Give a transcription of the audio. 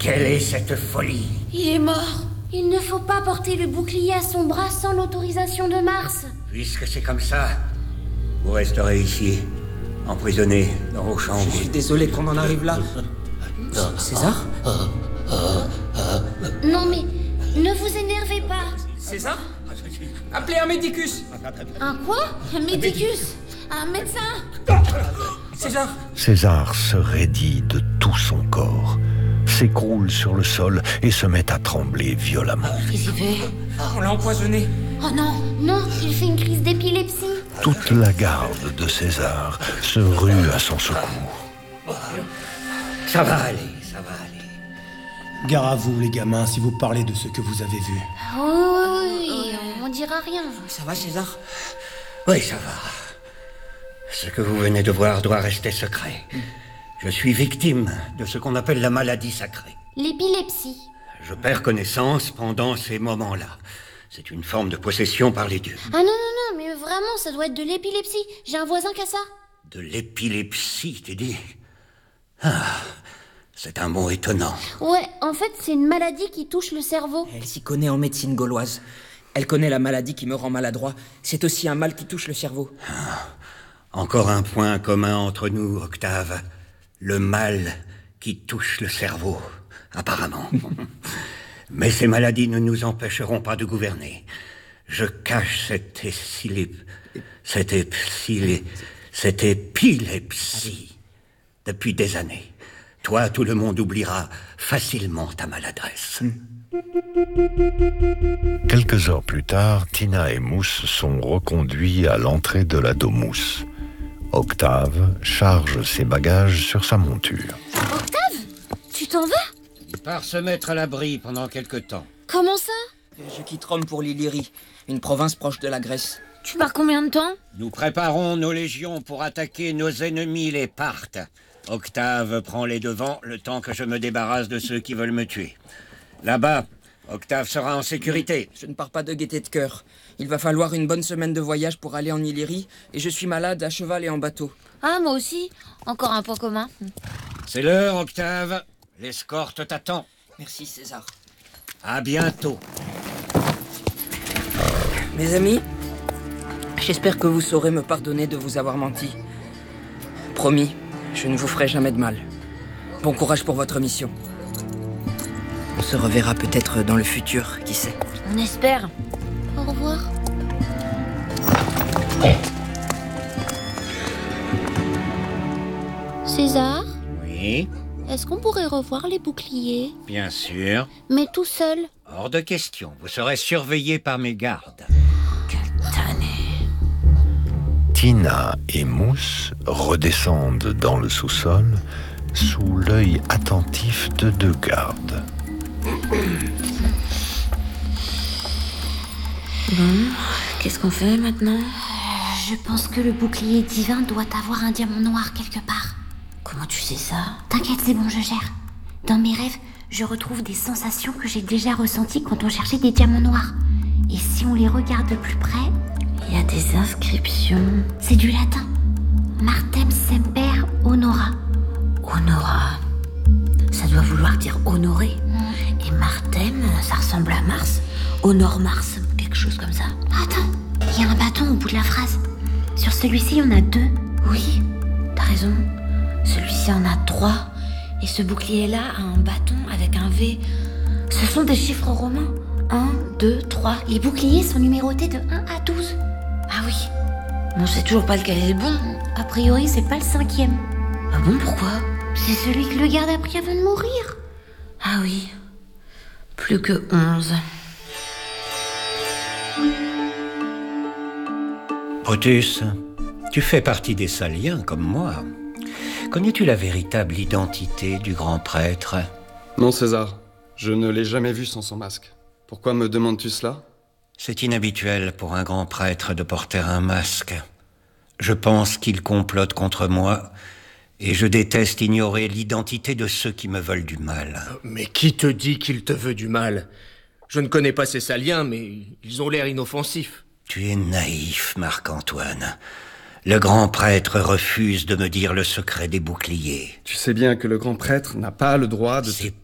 Quelle est cette folie? Il est mort. Il ne faut pas porter le bouclier à son bras sans l'autorisation de Mars. Puisque c'est comme ça, vous resterez ici, emprisonnés dans vos chambres. Je suis désolé qu'on en arrive là. César? Non mais, ne vous énervez pas. César? Appelez un médicus. Un quoi? Un médicus? Un médecin? César? César se raidit de tout son corps, s'écroule sur le sol et se met à trembler violemment. Qu'est-ce qu'il fait? On l'a empoisonné. Oh non, non, il fait une crise d'épilepsie. Toute la garde de César se rue à son secours. Ça va aller, ça va aller. Gare à vous, les gamins, si vous parlez de ce que vous avez vu. Oui, on dira rien. Ça va, César? Oui, ça va. Ce que vous venez de voir doit rester secret. Je suis victime de ce qu'on appelle la maladie sacrée. L'épilepsie. Je perds connaissance pendant ces moments-là. C'est une forme de possession par les dieux. Ah non, non, non, mais vraiment, ça doit être de l'épilepsie. J'ai un voisin qui a ça. De l'épilepsie, tu dis? Ah, c'est un mot étonnant. Ouais, en fait, c'est une maladie qui touche le cerveau. Elle s'y connaît en médecine gauloise. Elle connaît la maladie qui me rend maladroit. C'est aussi un mal qui touche le cerveau. Encore un point commun entre nous, Octave. Le mal qui touche le cerveau, apparemment. Mais ces maladies ne nous empêcheront pas de gouverner. Je cache cette épilepsie depuis des années. Toi, tout le monde oubliera facilement ta maladresse. Quelques heures plus tard, Tina et Mousse sont reconduits à l'entrée de la Domus. Octave charge ses bagages sur sa monture. Octave? Tu t'en vas? Il part se mettre à l'abri pendant quelque temps. Comment ça? Je quitte Rome pour l'Illyrie, une province proche de la Grèce. Tu pars combien de temps? Nous préparons nos légions pour attaquer nos ennemis, les Parthes. Octave prend les devants le temps que je me débarrasse de ceux qui veulent me tuer. Là-bas, Octave sera en sécurité. Je ne pars pas de gaieté de cœur. Il va falloir une bonne semaine de voyage pour aller en Illyrie, et je suis malade à cheval et en bateau. Ah, moi aussi. Encore un point commun. C'est l'heure, Octave. L'escorte t'attend. Merci, César. À bientôt. Mes amis, j'espère que vous saurez me pardonner de vous avoir menti. Promis, je ne vous ferai jamais de mal. Bon courage pour votre mission. On se reverra peut-être dans le futur, qui sait. On espère. Au revoir. César, Oui, est-ce qu'on pourrait revoir les boucliers? bien sûr. Mais tout seul. Hors de question. Vous serez surveillé par mes gardes. Tina et Mousse redescendent dans le sous-sol sous l'œil attentif de deux gardes. Bon, qu'est-ce qu'on fait maintenant? Je pense que le bouclier divin doit avoir un diamant noir quelque part. Comment tu sais ça? T'inquiète, c'est bon, je gère. Dans mes rêves, je retrouve des sensations que j'ai déjà ressenties quand on cherchait des diamants noirs. Et si on les regarde de plus près, il y a des inscriptions. C'est du latin. Martem semper honora. Honora. Ça doit vouloir dire honorer. Et Martem, ça ressemble à Mars. Honore Mars, quelque chose comme ça. Attends, il y a un bâton au bout de la phrase. Sur celui-ci, il y en a 2. Oui, t'as raison. Celui-ci en a 3. Et ce bouclier-là a un bâton avec un V. Ce sont des chiffres romains. 1, 2, 3. Les boucliers sont numérotés de 1 à 12. Ah oui. On sait toujours pas lequel est le bon. A priori, c'est pas le 5e. Ah bon, pourquoi? C'est celui que le garde a pris avant de mourir. Ah oui. Plus que 11. Brutus, tu fais partie des Saliens comme moi. Connais-tu la véritable identité du grand prêtre? Non, César. Je ne l'ai jamais vu sans son masque. Pourquoi me demandes-tu cela? C'est inhabituel pour un grand prêtre de porter un masque. Je pense qu'il complote contre moi et je déteste ignorer l'identité de ceux qui me veulent du mal. Mais qui te dit qu'il te veut du mal? Je ne connais pas ces Saliens, mais ils ont l'air inoffensifs. Tu es naïf, Marc-Antoine. Le grand prêtre refuse de me dire le secret des boucliers. Tu sais bien que le grand prêtre n'a pas le droit de... C'est